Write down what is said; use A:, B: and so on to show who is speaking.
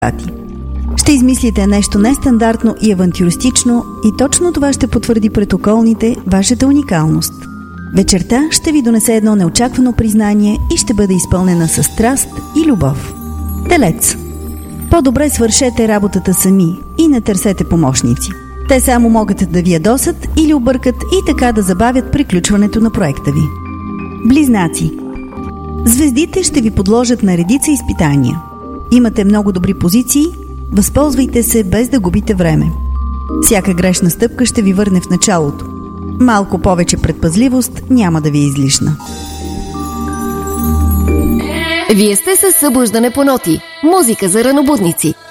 A: Ще измислите нещо нестандартно и авантюристично и точно това ще потвърди пред околните вашата уникалност. Вечерта ще ви донесе едно неочаквано признание и ще бъде изпълнена с страст и любов. Телец. По-добре свършете работата сами и не търсете помощници. Те само могат да ви ядосат или объркат и така да забавят приключването на проекта ви. Близнаци. Звездите ще ви подложат на редица изпитания. Имате много добри позиции, възползвайте се без да губите време. Всяка грешна стъпка ще ви върне в началото. Малко повече предпазливост няма да ви е излишна.
B: Вие сте със Събуждане по ноти. Музика за ранобудници.